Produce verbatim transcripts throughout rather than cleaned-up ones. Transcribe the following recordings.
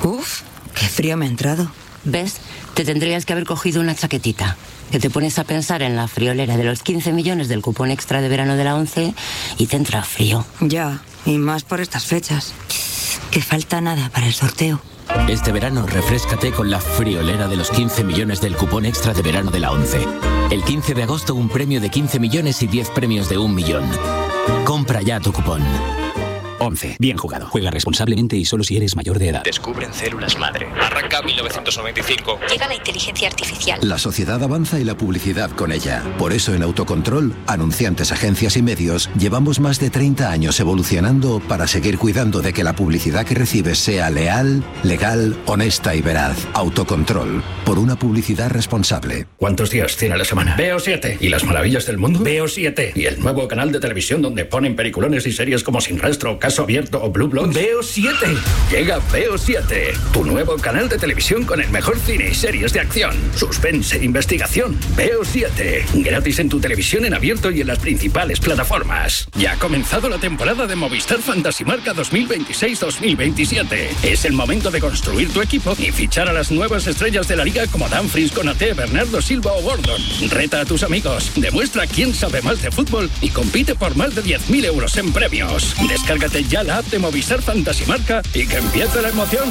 Uf, qué frío me ha entrado. ¿Ves? Te tendrías que haber cogido una chaquetita. Que te pones a pensar en la friolera de los quince millones del cupón extra de verano de la ONCE y te entra frío. Ya, y más por estas fechas. Que falta nada para el sorteo. Este verano refréscate con la friolera de los quince millones del cupón extra de verano de la ONCE. El quince de agosto un premio de quince millones y diez premios de un millón. Compra ya tu cupón. once. Bien jugado. Juega responsablemente y solo si eres mayor de edad. Descubren células madre. Arranca mil novecientos noventa y cinco. Llega la inteligencia artificial. La sociedad avanza y la publicidad con ella. Por eso en Autocontrol, anunciantes, agencias y medios, llevamos más de treinta años evolucionando para seguir cuidando de que la publicidad que recibes sea leal, legal, honesta y veraz. Autocontrol. Por una publicidad responsable. ¿Cuántos días tiene la semana? Veo siete. ¿Y las maravillas del mundo? Veo siete. ¿Y el nuevo canal de televisión donde ponen peliculones y series como Sin Rastro, Caso Abierto o Blue Bloods? Veo siete. Llega Veo siete, tu nuevo canal de televisión con el mejor cine y series de acción, suspense, investigación. Veo siete. Gratis en tu televisión en abierto y en las principales plataformas. Ya ha comenzado la temporada de Movistar Fantasy Marca dos mil veintiséis dos mil veintisiete. Es el momento de construir tu equipo y fichar a las nuevas estrellas de la liga como Dumfries, Konaté, Bernardo Silva o Gordon. Reta a tus amigos, demuestra quién sabe más de fútbol y compite por más de diez mil euros en premios. Descárgate ya la app de Movistar Fantasy Marca y que empiece la emoción.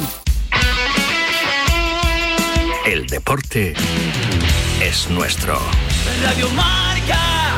El deporte es nuestro. Radio Marca.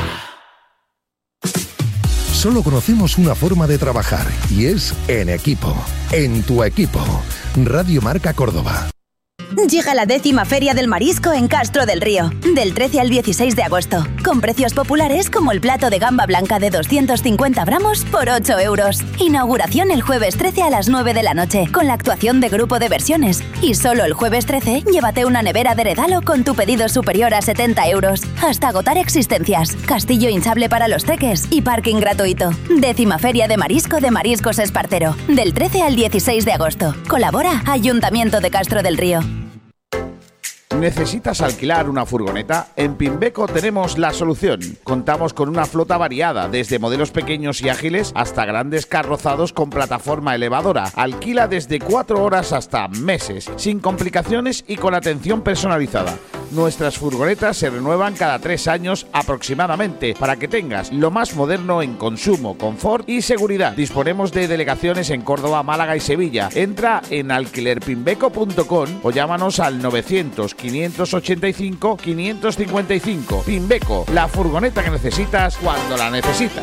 Solo conocemos una forma de trabajar y es en equipo. En tu equipo. Radio Marca Córdoba. Llega la décima Feria del Marisco en Castro del Río, del trece al dieciséis de agosto, con precios populares como el plato de gamba blanca de doscientos cincuenta gramos por ocho euros. Inauguración el jueves trece a las nueve de la noche, con la actuación de Grupo de Versiones. Y solo el jueves trece, llévate una nevera de regalo con tu pedido superior a setenta euros, hasta agotar existencias, castillo hinchable para los teques y parking gratuito. Décima Feria de Marisco de Mariscos Espartero, del trece al dieciséis de agosto. Colabora Ayuntamiento de Castro del Río. ¿Necesitas alquilar una furgoneta? En Pimbeco tenemos la solución. Contamos con una flota variada, desde modelos pequeños y ágiles hasta grandes carrozados con plataforma elevadora. Alquila desde cuatro horas hasta meses, sin complicaciones y con atención personalizada. Nuestras furgonetas se renuevan cada tres años aproximadamente, para que tengas lo más moderno en consumo, confort y seguridad. Disponemos de delegaciones en Córdoba, Málaga y Sevilla. Entra en alquiler pimbeco punto com o llámanos al novecientos, quinientos ochenta y cinco, quinientos cincuenta y cinco. Pimbeco, la furgoneta que necesitas cuando la necesitas.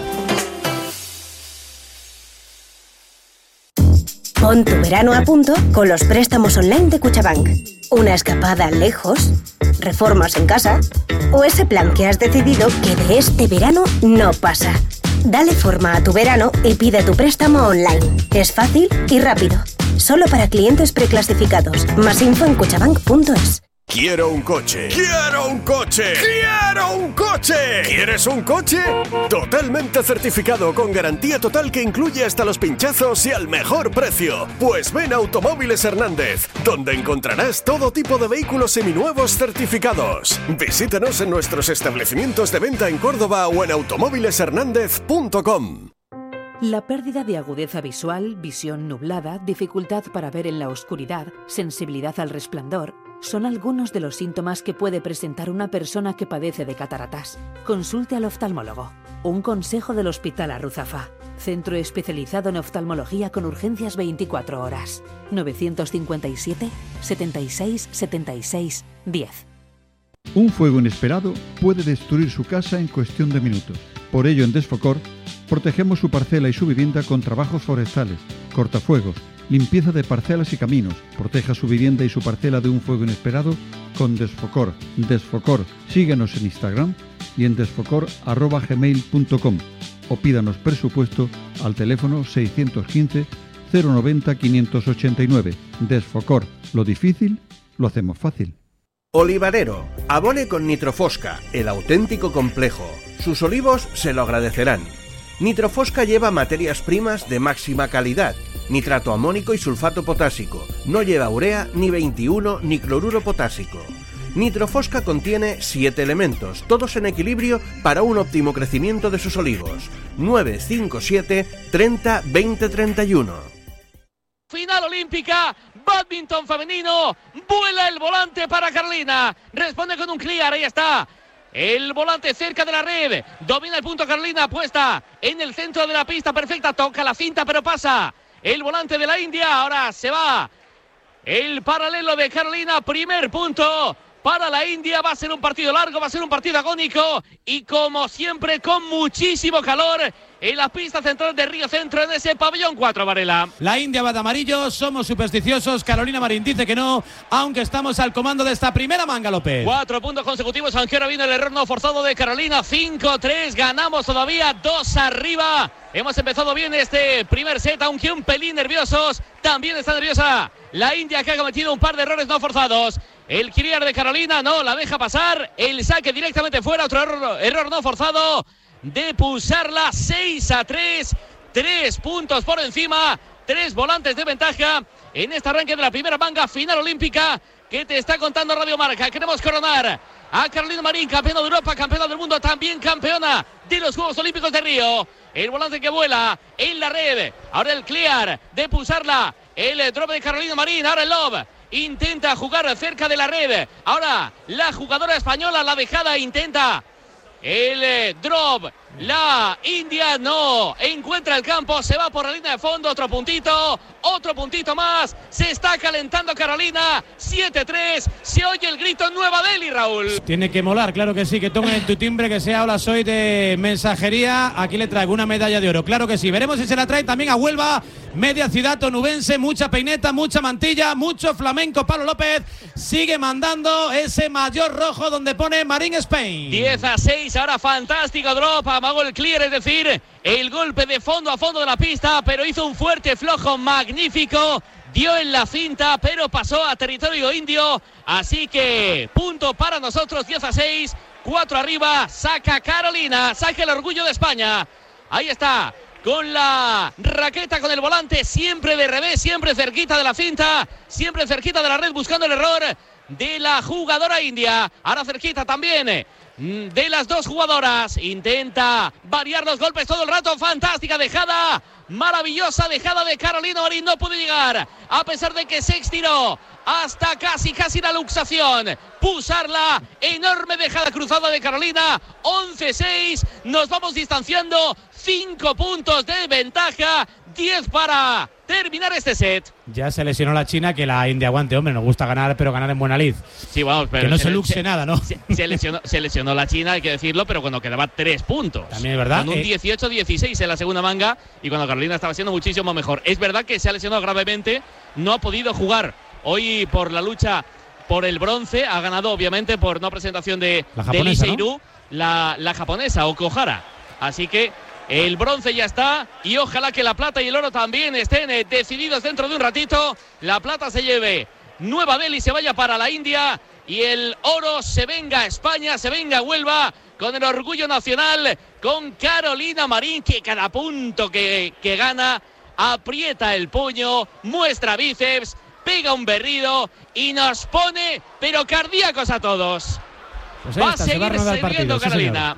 Pon tu verano a punto con los préstamos online de Cuchabank. Una escapada lejos, reformas en casa o ese plan que has decidido que de este verano no pasa. Dale forma a tu verano y pide tu préstamo online. Es fácil y rápido. Solo para clientes preclasificados. Más info en cuchabank punto es. Quiero un coche. ¡Quiero un coche! ¡Quiero un coche! ¿Quieres un coche? Totalmente certificado, con garantía total que incluye hasta los pinchazos y al mejor precio. Pues ven a Automóviles Hernández, donde encontrarás todo tipo de vehículos seminuevos certificados. Visítanos en nuestros establecimientos de venta en Córdoba o en automóviles hernández punto com. La pérdida de agudeza visual, visión nublada, dificultad para ver en la oscuridad, sensibilidad al resplandor, son algunos de los síntomas que puede presentar una persona que padece de cataratas. Consulte al oftalmólogo. Un consejo del Hospital Arruzafa. Centro especializado en oftalmología con urgencias veinticuatro horas. novecientos cincuenta y siete, setenta y seis, setenta y seis, diez. Un fuego inesperado puede destruir su casa en cuestión de minutos. Por ello, en Desfocor, protegemos su parcela y su vivienda con trabajos forestales, cortafuegos, limpieza de parcelas y caminos. Proteja su vivienda y su parcela de un fuego inesperado con Desfocor. Desfocor. Síguenos en Instagram y en desfocor arroba gmail punto com o pídanos presupuesto al teléfono seiscientos quince, cero noventa, quinientos ochenta y nueve. Desfocor. Lo difícil, lo hacemos fácil. Olivarero. Abone con Nitrofosca, el auténtico complejo. Sus olivos se lo agradecerán. Nitrofosca lleva materias primas de máxima calidad, nitrato amónico y sulfato potásico. No lleva urea, ni veintiuno, ni cloruro potásico. Nitrofosca contiene siete elementos, todos en equilibrio para un óptimo crecimiento de sus olivos. nueve cinco siete, treinta, veinte, treinta y uno. final olímpica, bádminton femenino, vuela el volante para Carolina, responde con un clear, ahí está. El volante cerca de la red, domina el punto Carolina, puesta en el centro de la pista, perfecta, toca la cinta pero pasa. El volante de la India, ahora se va. El paralelo de Carolina, primer punto para la India. Va a ser un partido largo, va a ser un partido agónico y como siempre con muchísimo calor en la pista central de Río Centro, en ese pabellón cuatro, Varela. La India va de amarillo, somos supersticiosos. Carolina Marín dice que no, aunque estamos al comando de esta primera manga, López. Cuatro puntos consecutivos, aunque ahora viene el error no forzado de Carolina. cinco tres, ganamos todavía, dos arriba. Hemos empezado bien este primer set, aunque un pelín nerviosos. También está nerviosa la India, que ha cometido un par de errores no forzados. El clear de Carolina no la deja pasar. El saque directamente fuera, otro error, error no forzado de Pusarla. Seis a tres, tres puntos por encima, tres volantes de ventaja en este arranque de la primera manga final olímpica que te está contando Radio Marca. Queremos coronar a Carolina Marín, campeona de Europa, campeona del mundo, también campeona de los Juegos Olímpicos de Río. El volante que vuela en la red, ahora el clear de Pusarla, el drop de Carolina Marín, ahora el lob. Intenta jugar cerca de la red. Ahora la jugadora española, la dejada, intenta el eh, drop. La India no encuentra el campo, se va por la línea de fondo. Otro puntito, otro puntito más. Se está calentando Carolina. siete tres, se oye el grito en Nueva Delhi, Raúl. Tiene que molar, claro que sí, que tomen en tu timbre que sea hola soy de mensajería. Aquí le traigo una medalla de oro, claro que sí. Veremos si se la trae también a Huelva, media ciudad onubense, mucha peineta, mucha mantilla, mucho flamenco. Pablo López sigue mandando ese mayor rojo donde pone Marín Spain. diez a seis, ahora fantástico drop. Amagó el clear, es decir, el golpe de fondo a fondo de la pista, pero hizo un fuerte flojo magnífico. Dio en la cinta, pero pasó a territorio indio. Así que punto para nosotros, diez a seis, cuatro arriba. Saca Carolina, saca el orgullo de España. Ahí está, con la raqueta, con el volante, siempre de revés, siempre cerquita de la cinta, siempre cerquita de la red, buscando el error de la jugadora india. Ahora cerquita también de las dos jugadoras. Intenta variar los golpes todo el rato. Fantástica dejada, maravillosa dejada de Carolina Marín. No puede llegar, a pesar de que se estiró hasta casi, casi la luxación. Pusarla, enorme dejada cruzada de Carolina. once seis, nos vamos distanciando. cinco puntos de ventaja, diez para terminar este set. Ya se lesionó la China, que la India aguante, hombre, nos gusta ganar, pero ganar en buena lid. Sí, vamos, pero que no se, se luxe se, nada, ¿no? Se, se, lesionó, se lesionó la China, hay que decirlo, pero cuando quedaba tres puntos. También es verdad. Con un eh, dieciocho dieciséis en la segunda manga y cuando Carolina estaba siendo muchísimo mejor. Es verdad que se ha lesionado gravemente, no ha podido jugar hoy por la lucha por el bronce. Ha ganado, obviamente, por no presentación de, de Lee Seiru, ¿no? la, la japonesa, Okuhara. Así que el bronce ya está y ojalá que la plata y el oro también estén eh, decididos dentro de un ratito. La plata se lleve Nueva Delhi, se vaya para la India y el oro se venga a España, se venga a Huelva con el orgullo nacional, con Carolina Marín, que cada punto que, que gana aprieta el puño, muestra bíceps, pega un berrido y nos pone pero cardíacos a todos. Pues va está, a seguir va a sirviendo sí, Carolina.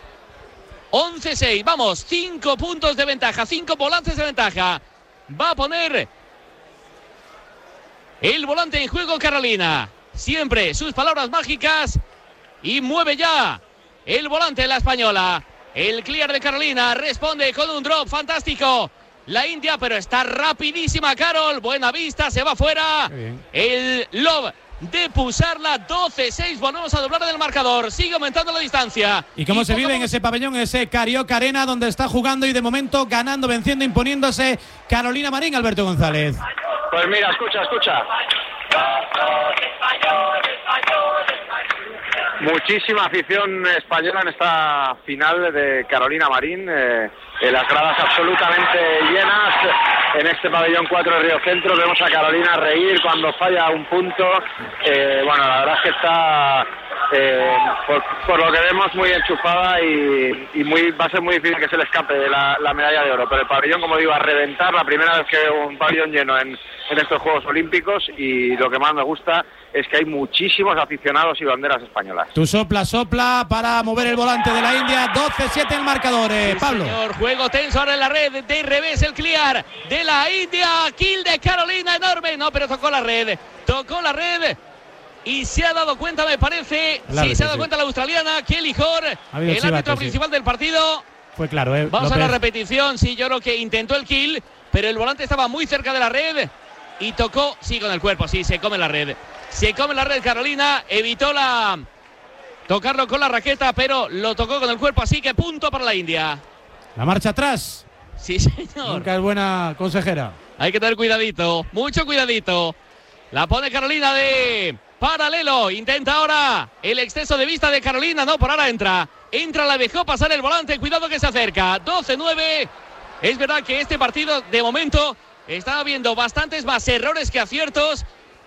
once seis, vamos, cinco puntos de ventaja, cinco volantes de ventaja. Va a poner el volante en juego Carolina. Siempre sus palabras mágicas y mueve ya el volante de la española. El clear de Carolina responde con un drop fantástico. La India, pero está rapidísima Carol. Buena vista, se va fuera. El lob de Pusarla, doce seis, volvemos a doblar en el marcador, sigue aumentando la distancia. ¿Y cómo y se vive en ese pabellón, ese Carioca Arena, donde está jugando y de momento ganando, venciendo, imponiéndose Carolina Marín, Alberto González? Pues mira, escucha, escucha. Muchísima afición española en esta final de Carolina Marín, eh, en las gradas absolutamente llenas en este pabellón cuatro de Río Centro. Vemos a Carolina reír cuando falla un punto. Eh, bueno, la verdad es que está, eh, por, por lo que vemos, muy enchufada y, y muy, va a ser muy difícil que se le escape la, la medalla de oro. Pero el pabellón, como digo, a reventar, la primera vez que veo un pabellón lleno en, en estos Juegos Olímpicos, y lo que más me gusta es que hay muchísimos aficionados y banderas españolas. Tu sopla, sopla para mover el volante de la India. doce siete el marcador, eh, sí, Pablo. Señor, juego tenso ahora en la red. De revés el clear de la India. Kill de Carolina, enorme. No, pero tocó la red. Tocó la red. Y se ha dado cuenta, me parece. El árbitro, sí, se ha dado sí. cuenta la australiana, Kelly Hor, el chivate, árbitro sí. principal del partido. Fue claro, eh. Vamos López. a la repetición. Sí, yo creo que intentó el kill, pero el volante estaba muy cerca de la red y tocó, sí, con el cuerpo, sí, se come la red. Se come la red Carolina, evitó la tocarlo con la raqueta, pero lo tocó con el cuerpo, así que punto para la India. La marcha atrás. Sí, señor. Nunca es buena consejera. Hay que tener cuidadito, mucho cuidadito. La pone Carolina de paralelo, intenta ahora el exceso de vista de Carolina, no, por ahora entra. Entra, la dejó pasar el volante, cuidado que se acerca. doce nueve. Es verdad que este partido, de momento, está habiendo bastantes más errores que aciertos.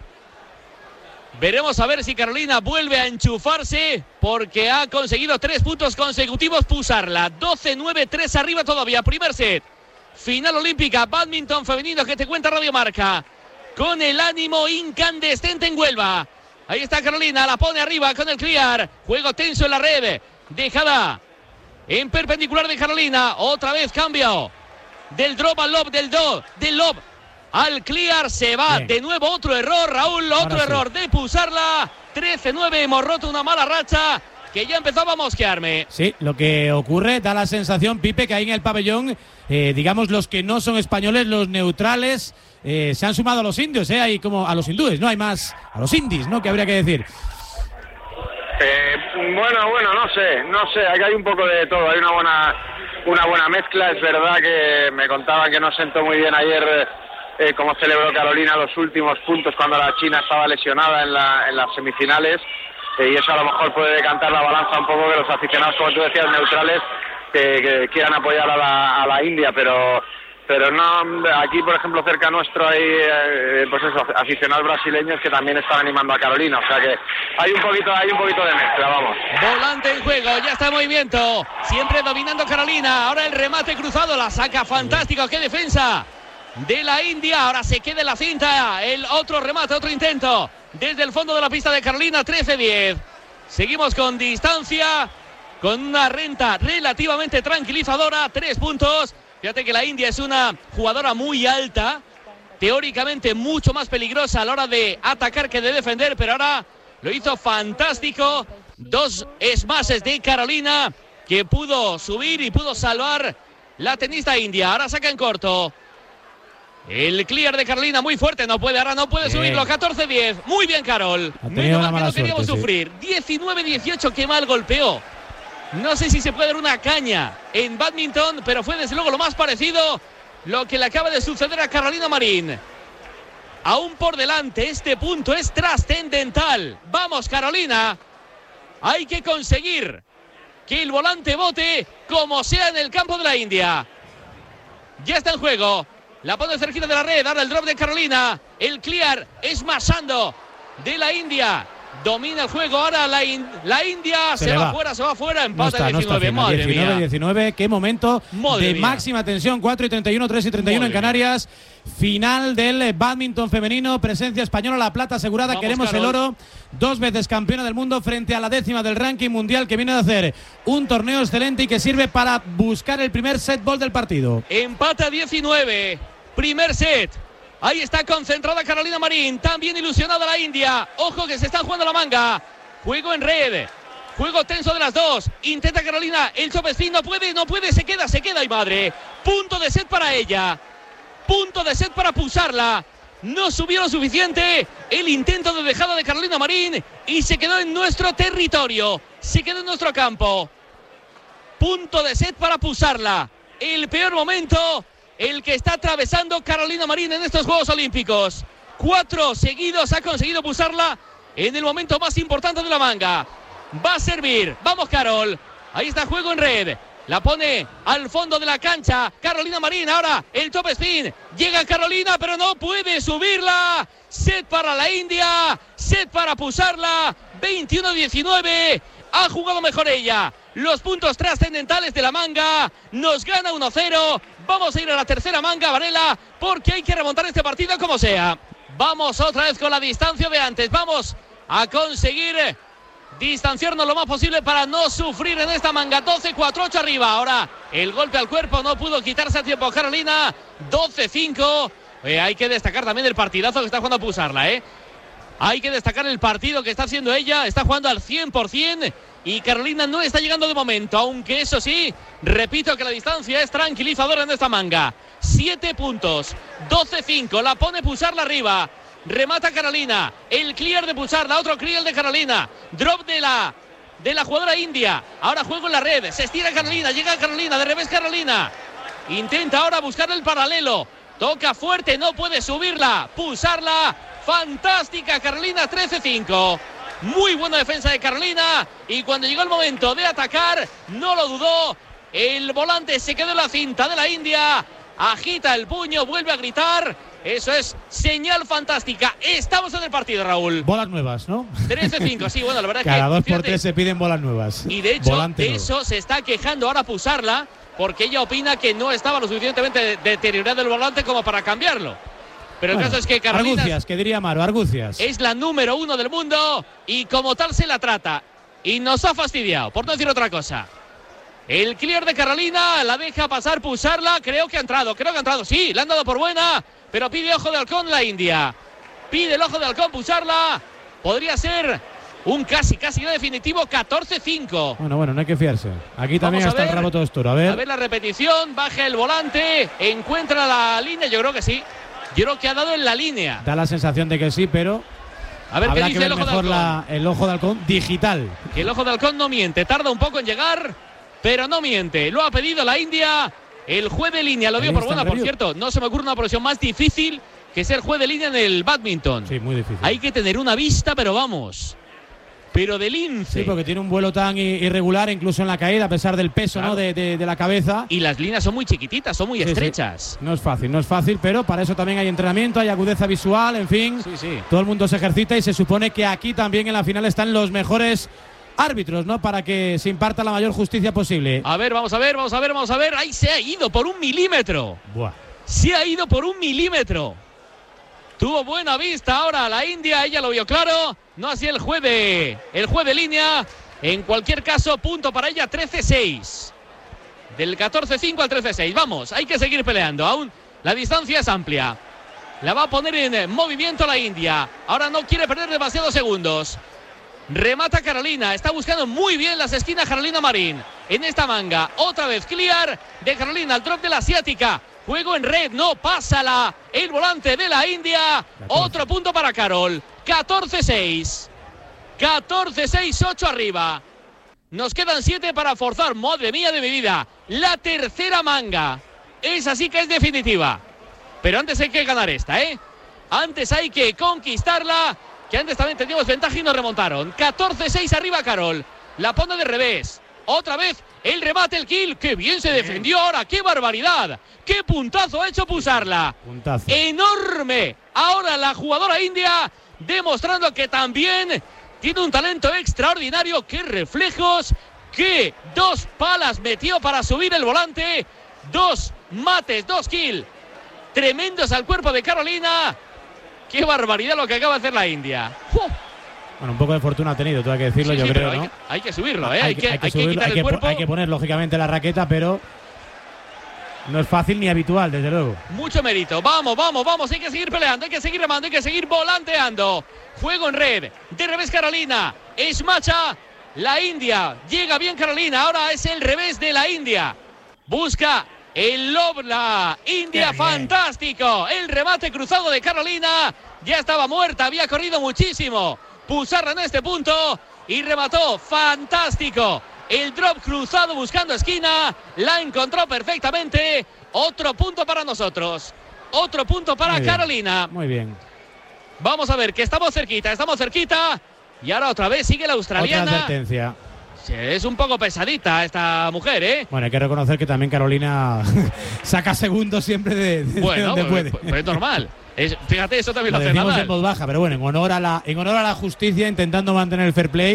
Veremos a ver si Carolina vuelve a enchufarse, porque ha conseguido tres puntos consecutivos pusarla. doce nueve, tres arriba todavía. Primer set. Final olímpica, bádminton femenino, que te cuenta Radio Marca. Con el ánimo incandescente en Huelva. Ahí está Carolina, la pone arriba con el clear. Juego tenso en la red. Dejada en perpendicular de Carolina. Otra vez cambio. Del drop al lob, del do, del lob al clear. Se va Bien. De nuevo otro error, Raúl. Otro Ahora error sí. de pusarla. trece nueve, hemos roto una mala racha que ya empezaba a mosquearme. Sí, lo que ocurre, da la sensación, Pipe, que ahí en el pabellón, eh, digamos, los que no son españoles, los neutrales, eh, se han sumado a los indios, ¿eh? Hay como a los hindúes, ¿no? Hay más a los indies, ¿no? Que habría que decir. Eh, bueno, bueno, no sé, no sé, aquí hay un poco de todo, hay una buena una buena mezcla. Es verdad que me contaban que no sentó muy bien ayer eh, cómo celebró Carolina los últimos puntos cuando la China estaba lesionada en, la, en las semifinales, eh, y eso a lo mejor puede decantar la balanza un poco de los aficionados, como tú decías, neutrales, que, que quieran apoyar a la, a la India, pero pero no, aquí por ejemplo cerca nuestro hay eh, pues eso, aficionados brasileños que también están animando a Carolina, o sea que hay un poquito hay un poquito de mezcla, vamos. Volante en juego, ya está en movimiento, siempre dominando Carolina, ahora el remate cruzado, la saca fantástico, qué defensa de la India, ahora se queda en la cinta, el otro remate, otro intento, desde el fondo de la pista de Carolina, trece diez, seguimos con distancia, con una renta relativamente tranquilizadora, tres puntos. Fíjate que la India es una jugadora muy alta, teóricamente mucho más peligrosa a la hora de atacar que de defender, pero ahora lo hizo fantástico. Dos smashes de Carolina que pudo subir y pudo salvar la tenista india. Ahora saca en corto. El clear de Carolina muy fuerte, no puede, ahora no puede bien. Subirlo, catorce diez. Muy bien, Carol. Menos mal que no queríamos suerte, sufrir. Sí. diecinueve dieciocho, qué mal golpeó. No sé si se puede dar una caña en bádminton, pero fue desde luego lo más parecido lo que le acaba de suceder a Carolina Marín. Aún por delante, este punto es trascendental. Vamos, Carolina. Hay que conseguir que el volante bote como sea en el campo de la India. Ya está en juego. La pone cerquita de la red. Ahora el drop de Carolina. El clear es masando de la India. Domina el juego ahora la, in, la India, se, se va, va fuera, se va fuera, empata no está, diecinueve, no madre diecinueve, mía. diecinueve, qué momento madre de mía. máxima tensión, cuatro y treinta y uno, tres y treinta y uno madre en Canarias, mía. Final del bádminton femenino, presencia española, la plata asegurada, Vamos, queremos Carol. El oro, dos veces campeona del mundo frente a la décima del ranking mundial que viene de hacer un torneo excelente y que sirve para buscar el primer set ball del partido. Empata diecinueve, primer set. Ahí está concentrada Carolina Marín, también ilusionada la India. Ojo que se están jugando la manga. Juego en red. Juego tenso de las dos. Intenta Carolina. El chop spin no puede, no puede. Se queda, se queda. ¡Ay, madre! Punto de set para ella. Punto de set para pulsarla. No subió lo suficiente el intento de dejada de Carolina Marín y se quedó en nuestro territorio. Se quedó en nuestro campo. Punto de set para pulsarla. El peor momento, el que está atravesando Carolina Marín en estos Juegos Olímpicos. Cuatro seguidos ha conseguido pulsarla en el momento más importante de la manga. Va a servir. Vamos, Carol. Ahí está juego en red. La pone al fondo de la cancha Carolina Marín. Ahora el top spin. Llega Carolina, pero no puede subirla. Set para la India. Set para pulsarla. veintiuno diecinueve. Ha jugado mejor ella. los puntos trascendentales de la manga. Nos gana uno cero. Vamos a ir a la tercera manga, Varela, porque hay que remontar este partido como sea. Vamos otra vez con la distancia de antes. Vamos a conseguir distanciarnos lo más posible para no sufrir en esta manga. doce cuatro ocho arriba. Ahora el golpe al cuerpo no pudo quitarse a tiempo Carolina. doce cinco. Eh, hay que destacar también el partidazo que está jugando a Pusarla, ¿eh? Hay que destacar el partido que está haciendo ella. Está jugando al cien por ciento y Carolina no está llegando de momento. Aunque eso sí, repito que la distancia es tranquilizadora en esta manga. siete puntos. doce cinco. La pone Pusarla arriba. Remata Carolina. El clear de Pusarla. Otro clear de Carolina. Drop de la, de la jugadora india. Ahora juego en la red. Se estira Carolina. Llega Carolina. De revés Carolina. Intenta ahora buscar el paralelo. Toca fuerte. No puede subirla. Pusarla. Fantástica Carolina. trece cinco. Muy buena defensa de Carolina. Y cuando llegó el momento de atacar, no lo dudó. El volante se quedó en la cinta de la India. Agita el puño. Vuelve a gritar. Eso es señal fantástica. Estamos en el partido, Raúl. Bolas nuevas, ¿no? trece cinco, sí, bueno, la verdad es que... Cada dos fíjate, por tres se piden bolas nuevas. Y de hecho, Volante de nuevo. eso se está quejando ahora Pusarla, porque ella opina que no estaba lo suficientemente deteriorado el volante como para cambiarlo. Pero Bueno, el caso es que Carolina argucias, que diría Amaro, argucias. es la número uno del mundo y como tal se la trata. Y nos ha fastidiado, por no decir otra cosa. El clear de Carolina la deja pasar Pusarla. Creo que ha entrado, creo que ha entrado. Sí, le han dado por buena. Pero pide ojo de halcón la India. Pide el ojo de halcón Pusarla. Podría ser un casi, casi definitivo catorce cinco. Bueno, bueno, no hay que fiarse. Aquí también Vamos a está el ver. rabo todo esto. A ver. A ver la repetición. Baja el volante. Encuentra la línea. Yo creo que sí. Yo creo que ha dado en la línea. Da la sensación de que sí, pero A ver qué habrá dice que el ver ojo de mejor halcón. la, el ojo de halcón digital. Que el ojo de halcón no miente. Tarda un poco en llegar, pero no miente. Lo ha pedido la India. El juez de línea lo dio Ahí por está buena, el por review. cierto. No se me ocurre una posición más difícil que ser juez de línea en el badminton. Sí, muy difícil. Hay que tener una vista, pero vamos. Pero de lince. Sí, porque tiene un vuelo tan i- irregular, incluso en la caída, a pesar del peso, Claro. ¿no? de, de- de la cabeza. Y las líneas son muy chiquititas, son muy Sí, sí. estrechas. No es fácil, no es fácil, pero para eso también hay entrenamiento, hay agudeza visual, en fin. Sí, sí. Todo el mundo se ejercita y se supone que aquí también en la final están los mejores árbitros, ¿no? Para que se imparta la mayor justicia posible. A ver, vamos a ver, vamos a ver, vamos a ver. Ahí se ha ido por un milímetro. Buah. Se ha ido por un milímetro. Tuvo buena vista ahora la India, ella lo vio claro. No así el juez de, el juez de línea. En cualquier caso, punto para ella, trece seis. Del catorce cinco al trece seis. Vamos, hay que seguir peleando. Aún la distancia es amplia. La va a poner en movimiento la India. Ahora no quiere perder demasiados segundos. Remata Carolina. Está buscando muy bien las esquinas Carolina Marín. En esta manga. Otra vez clear de Carolina. El drop de la asiática. Juego en red. No pásala. El volante de la India. Otro punto para Carol. catorce seis. catorce seis, ocho arriba. Nos quedan siete para forzar. Madre mía de mi vida. La tercera manga. Esa sí que es definitiva. Pero antes hay que ganar esta, ¿eh? Antes hay que conquistarla. Que antes también teníamos ventaja y nos remontaron. catorce seis arriba Carol. La pone de revés. Otra vez el remate, el kill. ¡Qué bien se defendió ahora! ¡Qué barbaridad! ¡Qué puntazo ha hecho Pusarla! Puntazo. ¡Enorme! Ahora la jugadora india demostrando que también tiene un talento extraordinario. ¡Qué reflejos! ¡Qué dos palas metió para subir el volante! Dos mates, dos kills tremendos al cuerpo de Carolina. ¡Qué barbaridad lo que acaba de hacer la India! ¡Uf! Bueno, un poco de fortuna ha tenido, todo hay que decirlo, Sí, yo sí, creo, pero hay ¿no? que- hay que subirlo, ¿eh? Hay que- hay que subirlo, quitar hay el que po- cuerpo. hay que poner, lógicamente, la raqueta, pero no es fácil ni habitual, desde luego. Mucho mérito. Vamos, vamos, vamos. Hay que seguir peleando, hay que seguir remando, hay que seguir volanteando. Juego en red. De revés Carolina. Es macha la India. Llega bien Carolina. Ahora es el revés de la India. Busca el lob, la India. Fantástico. El remate cruzado de Carolina. Ya estaba muerta. Había corrido muchísimo. Pusarla en este punto. Y remató. Fantástico. El drop cruzado buscando esquina. La encontró perfectamente. Otro punto para nosotros. Otro punto para Muy bien, Carolina. Muy bien. Vamos a ver que estamos cerquita, estamos cerquita. Y ahora otra vez sigue la Otra australiana. advertencia. Sí, es un poco pesadita esta mujer, ¿eh? Bueno, hay que reconocer que también Carolina saca segundos siempre de, de Bueno, donde pues, puede. pues- pues es normal. Es- fíjate, eso también Lo lo hace decimos Nadal. en voz baja, pero bueno, en honor a la, en honor a la justicia, intentando mantener el fair play,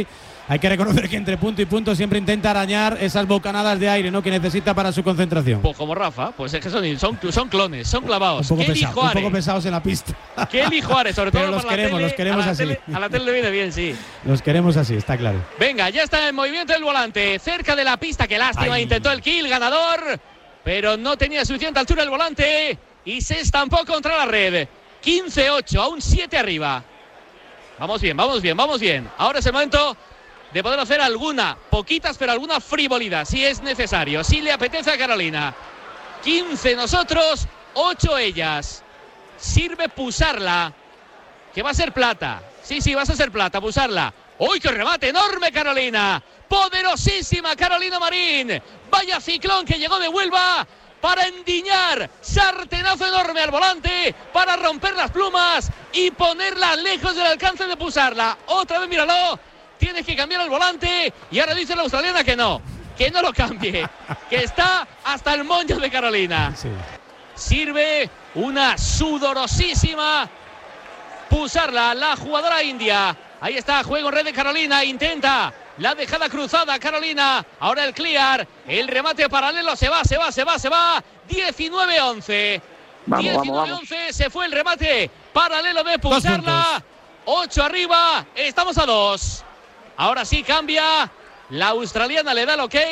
hay que reconocer que entre punto y punto siempre intenta arañar esas bocanadas de aire, ¿no?, que necesita para su concentración. Pues como Rafa, pues es que son, son, son clones, son clavados. Un poco, Kelly pesado, un poco pesados en la pista. Kelly Juárez, sobre todo Pero los para queremos, la tele, los queremos a la así. Tele, a la tele le viene bien, sí. Los queremos así, está claro. Venga, ya está en movimiento el volante, cerca de la pista, qué lástima, Ay. intentó el kill, ganador, pero no tenía suficiente altura el volante y se estampó contra la red. quince ocho, aún siete arriba. Vamos bien, vamos bien, vamos bien. Ahora es el momento de poder hacer alguna, poquitas, pero alguna frivolidad, si es necesario, si le apetece a Carolina. quince nosotros, ocho ellas. Sirve pusarla, que va a ser plata. Sí, sí, vas a ser plata, pusarla. ¡Uy, qué remate enorme, Carolina! ¡Poderosísima Carolina Marín! ¡Vaya ciclón que llegó de Huelva! Para endiñar, sartenazo enorme al volante, para romper las plumas y ponerla lejos del alcance de pusarla. Otra vez, míralo, tienes que cambiar el volante y ahora dice la australiana que no, que no lo cambie, que está hasta el moño de Carolina. Sí. Sirve una sudorosísima pusarla, la jugadora india. Ahí está, juego en red de Carolina, intenta la dejada cruzada Carolina, ahora el clear, el remate paralelo, se va, se va, se va, se va, diecinueve once, diecinueve once, se fue el remate paralelo de pulsarla, ocho arriba, estamos a dos, ahora sí cambia, la australiana le da el ok,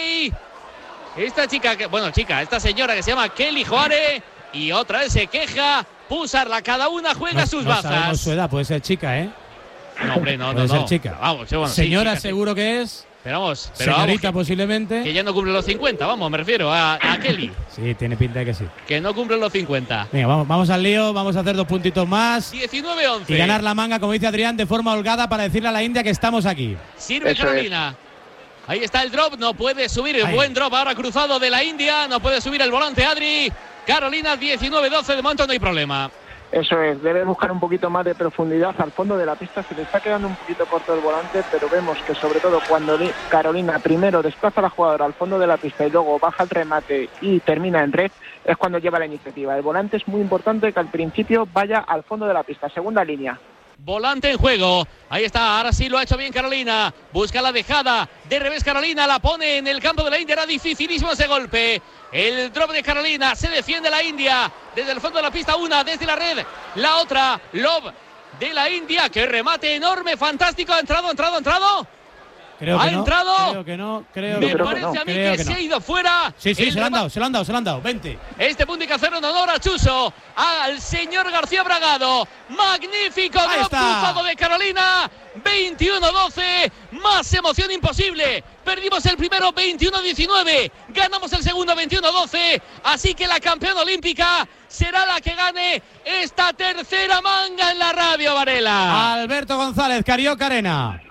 esta chica, que, bueno chica, esta señora que se llama Kelly Juárez, y otra vez se queja, pulsarla, cada una juega no, sus no bazas. Sabemos su edad, puede ser chica, ¿eh? No, hombre, no, puede no, ser no. chica. Vamos, bueno, señora sí, chica, seguro sí. que es. Pero vamos, pero señorita vamos, que, posiblemente. Que ya no cumple los cincuenta, vamos, me refiero a, a Kelly. Sí, tiene pinta de que sí. Que no cumple los cincuenta. Venga, vamos, vamos al lío, vamos a hacer dos puntitos más. diecinueve once. Y ganar la manga, como dice Adrián, de forma holgada para decirle a la India que estamos aquí. Sirve Eso Carolina. Es. Ahí está el drop, no puede subir, el Ahí. buen drop ahora cruzado de la India, no puede subir el volante Adri. Carolina diecinueve doce, de momento no hay problema. Eso es, debe buscar un poquito más de profundidad al fondo de la pista, se le está quedando un poquito corto el volante, pero vemos que sobre todo cuando Carolina primero desplaza a la jugadora al fondo de la pista y luego baja el remate y termina en red, es cuando lleva la iniciativa. El volante es muy importante que al principio vaya al fondo de la pista, segunda línea. Volante en juego, ahí está, ahora sí lo ha hecho bien Carolina, busca la dejada, de revés Carolina, la pone en el campo de la India, era dificilísimo ese golpe, el drop de Carolina, se defiende la India, desde el fondo de la pista una, desde la red, la otra, Love de la India, que remate enorme, fantástico, ha entrado, ha entrado, ha entrado. Creo ¿Ha que no, entrado? Creo que no, creo Me que no. parece a mí Creo que, que se no. ha ido fuera. Sí, sí, El se lo han rema- dado, se lo han dado, se lo han dado. veinte. Este punto hay que hacer en honor a Chuso, al señor García Bragado. Magnífico Ahí drop está. cruzado de Carolina. veintiuno doce, más emoción imposible. Perdimos el primero veintiuno diecinueve, ganamos el segundo veintiuno doce. Así que la campeona olímpica será la que gane esta tercera manga en la radio, Varela. Alberto González, Carioca Arena.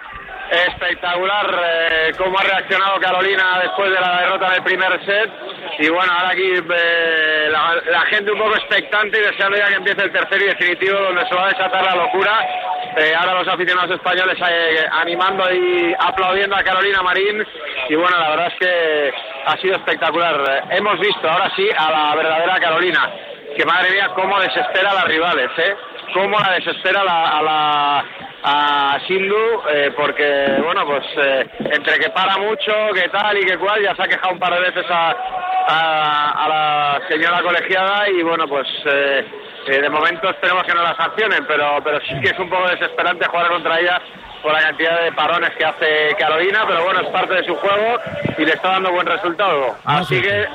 Espectacular eh, cómo ha reaccionado Carolina después de la derrota del primer set. Y bueno, ahora aquí eh, la, la gente un poco expectante y deseando ya que empiece el tercero y definitivo, donde se va a desatar la locura. Eh, ahora los aficionados españoles eh, animando y aplaudiendo a Carolina Marín. Y bueno, la verdad es que ha sido espectacular. Eh, hemos visto ahora sí a la verdadera Carolina, que madre mía cómo desespera a las rivales, ¿eh? Cómo la desespera a la, a la a Sindhu, eh, porque bueno, pues eh, entre que para mucho, que tal y que cual, ya se ha quejado un par de veces a, a, a la señora colegiada y bueno, pues eh, eh, de momento esperemos que no la sancionen, pero, pero sí que es un poco desesperante jugar contra ella por la cantidad de parones que hace Carolina, pero bueno, es parte de su juego y le está dando buen resultado. Así que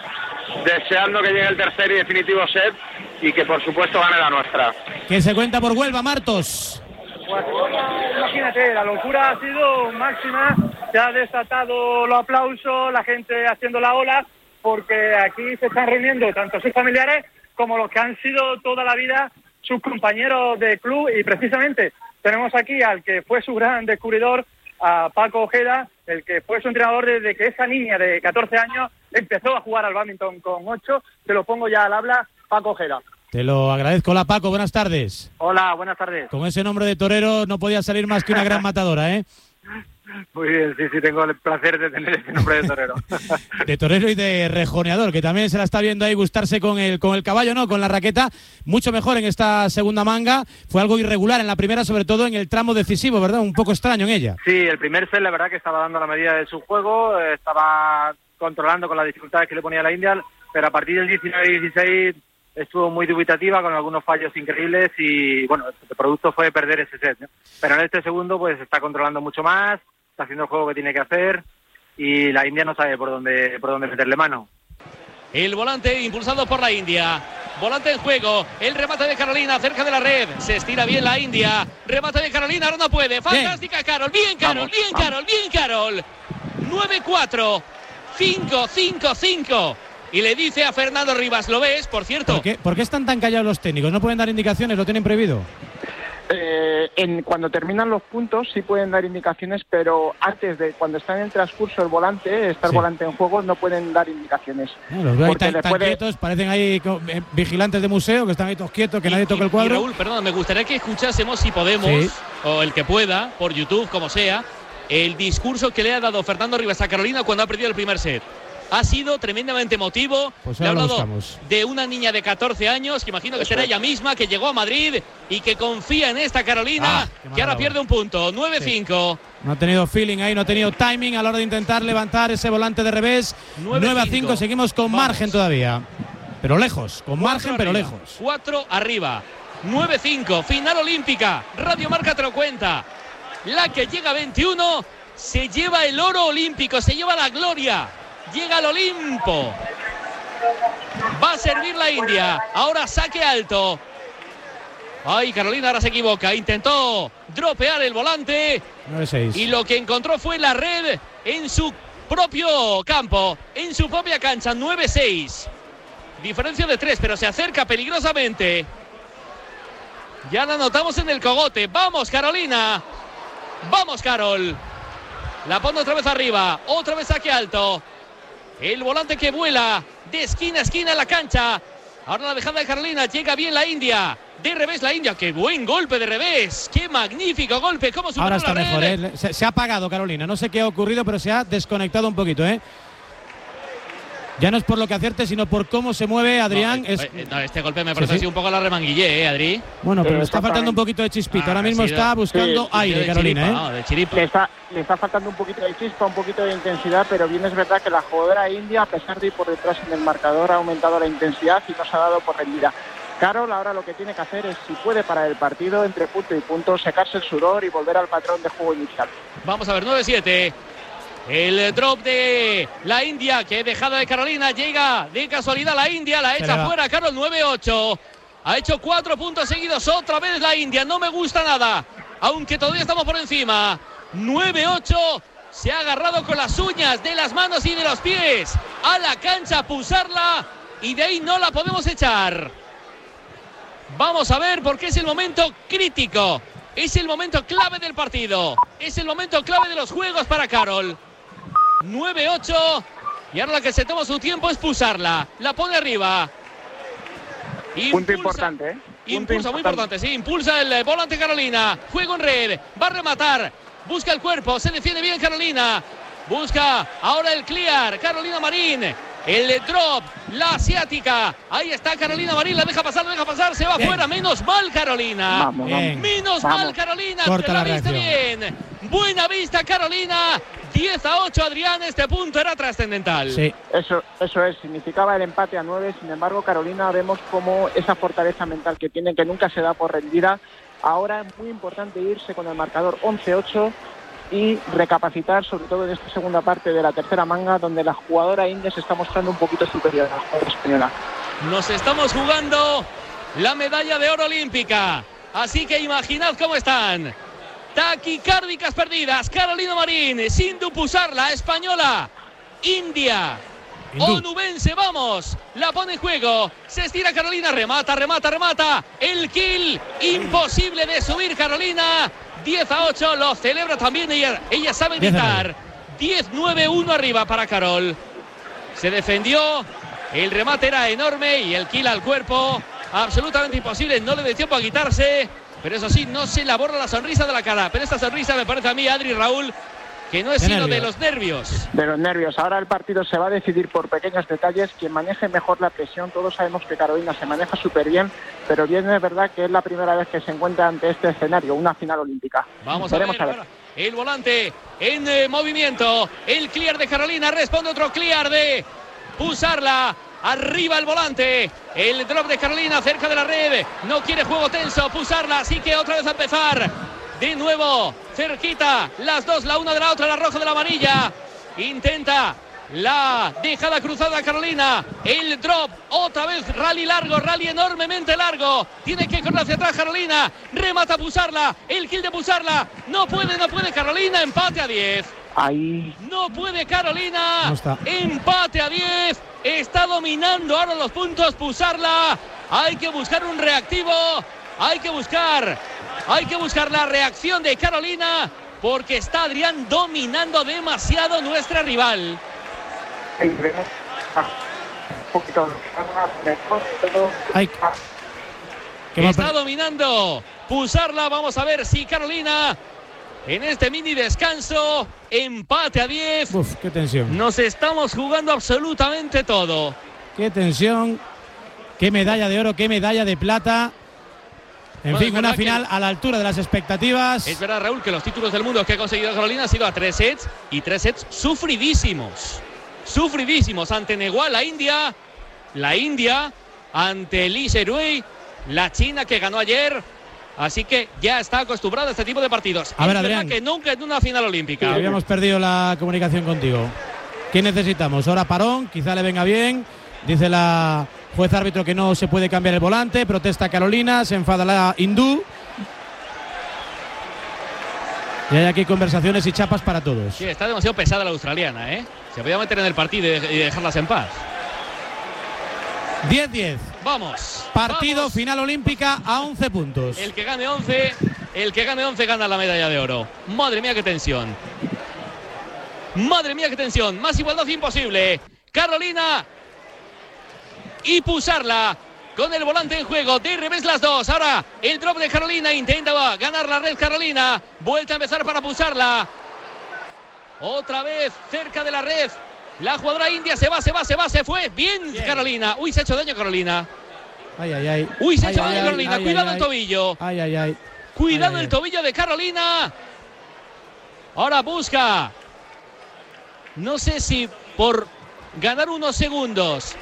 deseando que llegue el tercer y definitivo set y que por supuesto gane la nuestra. Que se cuenta por Huelva, Martos. Pues, imagínate, la locura ha sido máxima, se ha desatado los aplausos, la gente haciendo la ola, porque aquí se están reuniendo tanto sus familiares como los que han sido toda la vida sus compañeros de club, y precisamente tenemos aquí al que fue su gran descubridor, a Paco Ojeda, el que fue su entrenador desde que esa niña de catorce años empezó a jugar al bádminton con ocho. Te lo pongo ya al habla, Paco Ojeda. Te lo agradezco. Hola, Paco, buenas tardes. Hola, buenas tardes. Con ese nombre de torero no podía salir más que una gran matadora, ¿eh? Muy bien, sí, sí, tengo el placer de tener ese nombre de torero. De torero y de rejoneador, que también se la está viendo ahí gustarse con el, con el caballo, ¿no? Con la raqueta, mucho mejor en esta segunda manga. Fue algo irregular en la primera, sobre todo en el tramo decisivo, ¿verdad? Un poco extraño en ella. Sí, el primer set, la verdad que estaba dando la medida de su juego, estaba controlando con las dificultades que le ponía la India, pero a partir del diecinueve dieciséis estuvo muy dubitativa, con algunos fallos increíbles y, bueno, el producto fue perder ese set, ¿no? Pero en este segundo, pues, está controlando mucho más, está haciendo el juego que tiene que hacer y la India no sabe por dónde, por dónde meterle mano. El volante impulsado por la India. Volante en juego, el remate de Carolina cerca de la red, se estira bien la India, remate de Carolina, ahora no puede, fantástica bien. Carol, bien Carol, vamos, bien vamos. Carol, bien Carol, nueve cuatro, cinco cinco cinco, y le dice a Fernando Rivas, ¿lo ves? Por cierto. ¿Por qué, ¿Por qué están tan callados los técnicos? ¿No pueden dar indicaciones? ¿Lo tienen prohibido? Eh, en, cuando terminan los puntos sí pueden dar indicaciones, pero antes de cuando está en el transcurso el volante, está el sí. volante en juego, no pueden dar indicaciones. No, los veo ahí tan, tan quietos, parecen ahí eh, vigilantes de museo, que están ahí todos quietos, que y, nadie toque el cuadro. Y Raúl, perdón, me gustaría que escuchásemos, si podemos, sí. o el que pueda, por YouTube, como sea, el discurso que le ha dado Fernando Rivas a Carolina cuando ha perdido el primer set. Ha sido tremendamente emotivo. Pues le ha hablado de una niña de catorce años, que imagino que Eso será es. ella misma, que llegó a Madrid y que confía en esta Carolina, ah, que ahora pierde un punto. nueve cinco. Sí. No ha tenido feeling ahí, no ha tenido timing a la hora de intentar levantar ese volante de revés. nueve a cinco, seguimos con Vamos. margen todavía. Pero lejos, con margen, pero lejos. cuatro arriba. nueve cinco, final olímpica. Radio Marca te lo cuenta. La que llega a veintiuno se lleva el oro olímpico, se lleva la gloria. Llega al Olimpo. Va a servir la India. Ahora saque alto. Ay, Carolina ahora se equivoca. Intentó dropear el volante. nueve seis. Y lo que encontró fue la red en su propio campo, en su propia cancha. nueve seis. Diferencia de tres, pero se acerca peligrosamente. Ya la notamos en el cogote. Vamos, Carolina. Vamos, Carol. La pone otra vez arriba. Otra vez saque alto. El volante que vuela de esquina a esquina en la cancha. Ahora la dejada de Carolina. Llega bien la India. De revés la India. ¡Qué buen golpe de revés! ¡Qué magnífico golpe! ¿Cómo superó Ahora está la mejor, red? ¿eh? Se, se ha apagado Carolina. No sé qué ha ocurrido, pero se ha desconectado un poquito, ¿eh? Ya no es por lo que acierte, sino por cómo se mueve Adrián. No, es... eh, no, este golpe me parece sí, así sí. un poco la remanguillé, ¿eh, Adri? Bueno, pero le está faltando un poquito de chispito. Ah, Ahora mismo sido, está buscando sí, aire, de Carolina, chiripa, ¿eh? No, de chiripa. Le está, le está faltando un poquito de chispa, un poquito de intensidad, pero bien es verdad que la jugadora india, a pesar de ir por detrás en el marcador, ha aumentado la intensidad y no se ha dado por rendida. Carol ahora lo que tiene que hacer es, si puede parar el partido, entre punto y punto, secarse el sudor y volver al patrón de juego inicial. Vamos a ver, nueve siete. El drop de la India, que dejada de Carolina, llega de casualidad la India, la echa fuera Carol. Nueve ocho. Ha hecho cuatro puntos seguidos, otra vez la India, no me gusta nada, aunque todavía estamos por encima. Nueve ocho. Se ha agarrado con las uñas de las manos y de los pies a la cancha a pulsarla y de ahí no la podemos echar. Vamos a ver, porque es el momento crítico, es el momento clave del partido, es el momento clave de los juegos para Carol. nueve ocho. Y ahora la que se toma su tiempo es pulsarla. La pone arriba. Impulsa, punto importante, ¿eh? Punto impulsa, importante. muy importante, sí. Impulsa el volante Carolina. Juego en red. Va a rematar. Busca el cuerpo. Se defiende bien Carolina. Busca ahora el clear. Carolina Marín. El drop. La asiática. Ahí está Carolina Marín. La deja pasar, la deja pasar. Se va bien. Fuera. Menos mal Carolina. Vamos, vamos. Menos vamos. mal Carolina. Corta la, la viste reacción. bien. Buena vista Carolina. diez a ocho, Adrián, este punto era trascendental. Sí. Eso, eso es, significaba el empate a nueve. Sin embargo, Carolina, vemos como esa fortaleza mental que tiene, que nunca se da por rendida. Ahora es muy importante irse con el marcador once ocho y recapacitar, sobre todo en esta segunda parte de la tercera manga, donde la jugadora india se está mostrando un poquito superior a la jugadora española. Nos estamos jugando la medalla de oro olímpica, así que imaginad cómo están. Taquicárdicas perdidas, Carolina Marín, Sindhu Pusarla, española, India, Hindú. onubense, vamos, la pone en juego, se estira Carolina, remata, remata, remata, el kill, imposible de subir Carolina, diez a ocho, lo celebra también ella, ella sabe gritar, diez nueve, uno arriba para Carol, se defendió, el remate era enorme y el kill al cuerpo, absolutamente imposible, no le dio tiempo a quitarse. Pero eso sí, no se la borra la sonrisa de la cara. Pero esta sonrisa me parece a mí, Adri, Raúl, que no es De sino de nervios. los nervios. De los nervios. Ahora el partido se va a decidir por pequeños detalles. Quien maneje mejor la presión, todos sabemos que Carolina se maneja súper bien, pero bien es verdad que es la primera vez que se encuentra ante este escenario, una final olímpica. Vamos Veremos a ver, ahora el volante en eh, movimiento, el clear de Carolina, responde otro clear de Pusarla, arriba el volante, el drop de Carolina cerca de la red, no quiere juego tenso, Pusarla, así que otra vez a empezar, de nuevo, cerquita, las dos, la una de la otra, la roja de la amarilla, intenta la dejada cruzada Carolina, el drop, otra vez rally largo, rally enormemente largo, tiene que correr hacia atrás Carolina, remata Pusarla, el kill de Pusarla, no puede, no puede Carolina, empate a diez. Ahí. No puede Carolina, No está. empate a diez, está dominando ahora los puntos Pusarla, hay que buscar un reactivo, hay que buscar, hay que buscar la reacción de Carolina, porque está Adrián dominando demasiado nuestra rival. Ay. Está dominando Pusarla, vamos a ver si Carolina en este mini descanso, empate a diez. Uf, qué tensión. Nos estamos jugando absolutamente todo. Qué tensión, qué medalla de oro, qué medalla de plata. En Bueno, fin, es una verdad final a la altura de las expectativas. Es verdad, Raúl, que los títulos del mundo que ha conseguido Carolina han sido a tres sets y tres sets sufridísimos. Sufridísimos ante Negual, la India, la India ante Lee Serui, la China que ganó ayer. Así que ya está acostumbrado a este tipo de partidos. A ver, es verdad Adrián. que nunca en una final olímpica. Habíamos perdido la comunicación contigo. ¿Qué necesitamos? Ahora parón, quizá le venga bien. Dice la juez árbitro que no se puede cambiar el volante. Protesta Carolina, se enfada la hindú. Y hay aquí conversaciones y chapas para todos. Sí, está demasiado pesada la australiana, ¿eh? Se podía meter en el partido y de- y dejarlas en paz. diez diez. Vamos. Partido vamos. final olímpica a once puntos. El que gane once, el que gane once gana la medalla de oro. Madre mía, qué tensión. Madre mía, qué tensión. Más igualdad imposible. Carolina y Pusarla con el volante en juego. De revés las dos. Ahora el drop de Carolina. Intenta ganar la red Carolina. Vuelta a empezar para Pusarla. Otra vez cerca de la red. La jugadora india se va, se va, se va, se fue. Bien, Bien. Carolina. Uy, se ha hecho daño Carolina. Ay, ay, ay. Uy, se ha Ay, hecho ay, daño ay, Carolina. ay, Cuidado ay, el tobillo. Ay, ay, ay. Cuidado Ay, ay, el ay. tobillo de Carolina. Ahora busca. No sé si por ganar unos segundos.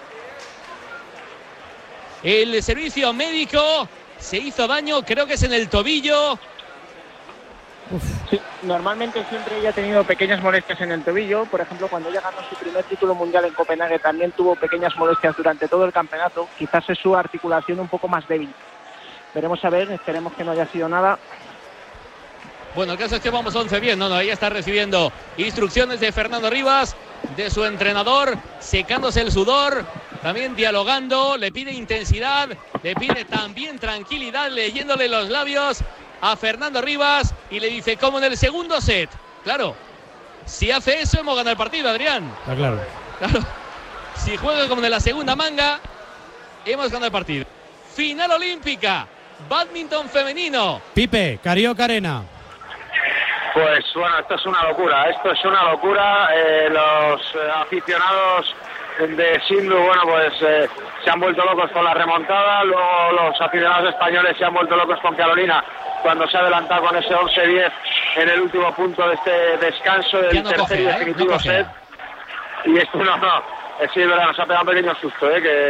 El servicio médico se hizo daño, creo que es en el tobillo. Sí, normalmente siempre ella ha tenido pequeñas molestias en el tobillo. Por ejemplo, cuando ella ganó su primer título mundial en Copenhague también tuvo pequeñas molestias durante todo el campeonato. Quizás es su articulación un poco más débil. Veremos a ver, esperemos que no haya sido nada. Bueno, el caso es que vamos once bien. No, no, ella está recibiendo instrucciones de Fernando Rivas, de su entrenador, secándose el sudor, también dialogando, le pide intensidad, le pide también tranquilidad, leyéndole los labios a Fernando Rivas y le dice, como en el segundo set. Claro, si hace eso hemos ganado el partido, Adrián. Está claro. Claro, si juega como en la segunda manga, hemos ganado el partido. Final olímpica, bádminton femenino. Pipe, Carioca Arena. Pues bueno, esto es una locura, esto es una locura. Eh, los eh, aficionados de Sindhu, bueno, pues eh, se han vuelto locos con la remontada. Luego los aficionados españoles se han vuelto locos con Carolina cuando se ha adelantado con ese once diez en el último punto de este descanso del no tercer cogea, y ¿eh? definitivo No cogea. set. Y esto no, no, eh, sí, es verdad, nos ha pegado un pequeño susto, ¿eh? que